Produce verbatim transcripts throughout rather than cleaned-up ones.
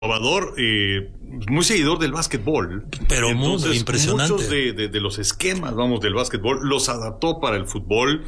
innovador, eh, muy seguidor del básquetbol. Pero Entonces, muy impresionante. Muchos de, de, de los esquemas, vamos, del básquetbol los adaptó para el fútbol.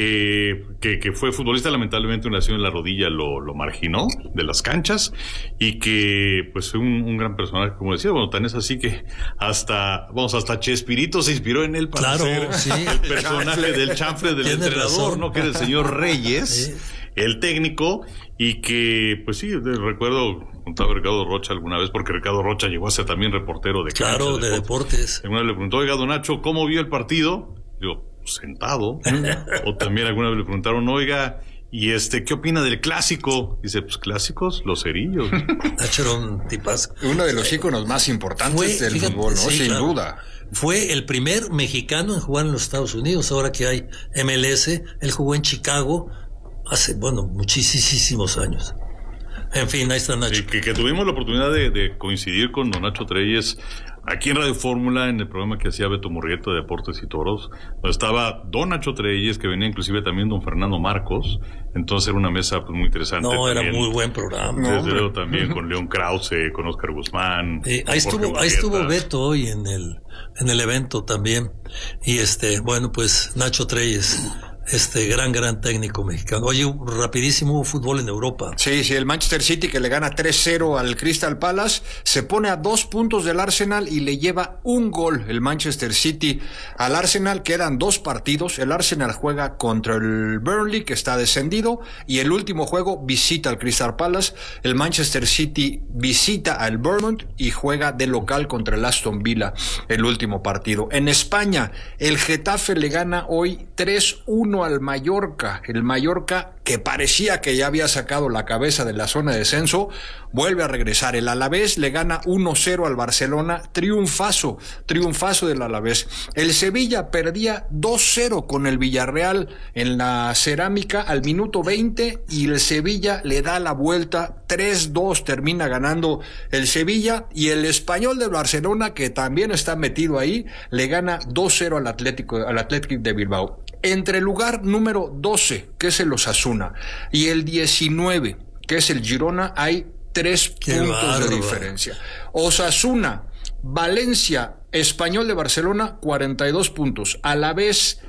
Eh, que, que fue futbolista, lamentablemente una lesión en la rodilla lo, lo marginó de las canchas, y que pues fue un, un gran personaje, como decía. Bueno, tan es así que hasta, vamos, hasta Chespirito se inspiró en él para Claro, ser sí. el personaje del chanfle del Tiene entrenador, razón. ¿no? Que era el señor Reyes, Sí. el técnico, y que, pues sí, recuerdo, contaba Ricardo Rocha alguna vez, porque Ricardo Rocha llegó a ser también reportero de cancha, Claro, de deportes. Alguna vez le preguntó, oiga, don Nacho, ¿cómo vio el partido? Digo, sentado. O también alguna vez le preguntaron, oiga, ¿y este qué opina del clásico? Dice, pues clásicos, los cerillos. Nacho era un tipazo. Uno de los íconos más importantes Fue, del fíjate, fútbol, ¿no? sí, Sin claro. duda. Fue el primer mexicano en jugar en los Estados Unidos, ahora que hay M L S. Él jugó en Chicago hace, bueno, muchísimos años. En fin, ahí está Nacho. Y que, que tuvimos la oportunidad de, de coincidir con don Nacho Treyes aquí en Radio Fórmula, en el programa que hacía Beto Murrieta de Deportes y Toros. Estaba don Nacho Treyes, que venía inclusive también don Fernando Marcos. Entonces era una mesa pues muy interesante. No, también, era muy buen programa. Desde hombre. luego también con León Krause, con Oscar Guzmán. Eh, ahí Jorge estuvo, ahí Urquieta. estuvo Beto hoy en el, en el evento también. Y este, bueno, pues Nacho Treyes, este gran, gran técnico mexicano. Oye, rapidísimo, hubo fútbol en Europa. Sí, sí, el Manchester City, que le gana tres cero al Crystal Palace, se pone a dos puntos del Arsenal y le lleva un gol el Manchester City al Arsenal. Quedan dos partidos. El Arsenal juega contra el Burnley, que está descendido, y el último juego visita al Crystal Palace. El Manchester City visita al Bournemouth y juega de local contra el Aston Villa el último partido. En España, el Getafe le gana hoy tres uno al Mallorca. El Mallorca, que parecía que ya había sacado la cabeza de la zona de descenso, vuelve a regresar. El Alavés le gana uno cero al Barcelona. Triunfazo, triunfazo del Alavés. El Sevilla perdía dos cero con el Villarreal en la Cerámica al minuto veinte, y el Sevilla le da la vuelta. tres dos termina ganando el Sevilla, y el Español de Barcelona, que también está metido ahí, le gana dos cero al Atlético, al Athletic de Bilbao. Entre el lugar número doce, que es el Osasuna, y el diecinueve, que es el Girona, hay tres Qué puntos bárbaro. de diferencia. Osasuna, Valencia, Español de Barcelona, cuarenta y dos puntos. Alavés,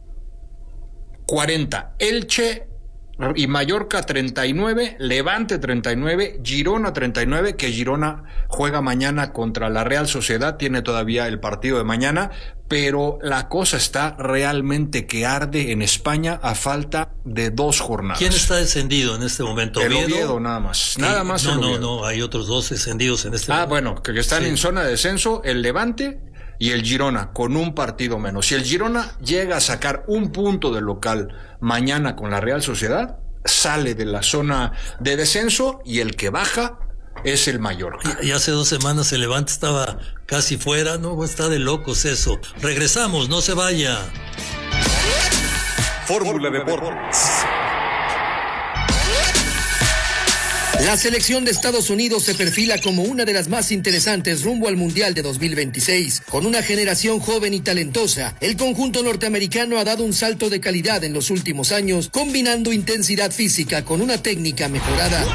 cuarenta. Elche y Mallorca, treinta y nueve. Levante, treinta y nueve. Girona, treinta y nueve, que Girona juega mañana contra la Real Sociedad. Tiene todavía el partido de mañana, pero la cosa está realmente que arde en España a falta de dos jornadas. ¿Quién está descendido en este momento? El Oviedo, nada más. Nada Sí, más No, el no, Oviedo. no, hay otros dos descendidos en este Ah, momento. bueno, que están Sí. en zona de descenso, el Levante y el Girona, con un partido menos. Si el Girona llega a sacar un punto de local mañana con la Real Sociedad, sale de la zona de descenso, y el que baja es el Mallorca. Y hace dos semanas el Levante estaba casi fuera, ¿no? Está de locos eso. Regresamos, no se vaya. Fórmula Deportes. La selección de Estados Unidos se perfila como una de las más interesantes rumbo al Mundial de dos mil veintiséis. Con una generación joven y talentosa, el conjunto norteamericano ha dado un salto de calidad en los últimos años, combinando intensidad física con una técnica mejorada.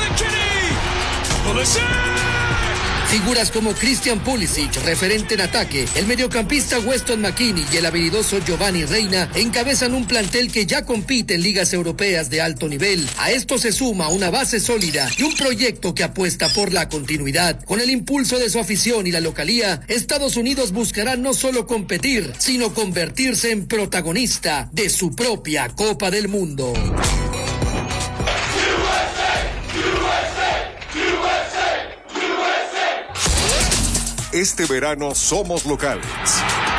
Figuras como Christian Pulisic, referente en ataque, el mediocampista Weston McKennie y el habilidoso Giovanni Reina encabezan un plantel que ya compite en ligas europeas de alto nivel. A esto se suma una base sólida y un proyecto que apuesta por la continuidad. Con el impulso de su afición y la localía, Estados Unidos buscará no solo competir, sino convertirse en protagonista de su propia Copa del Mundo. Este verano somos locales.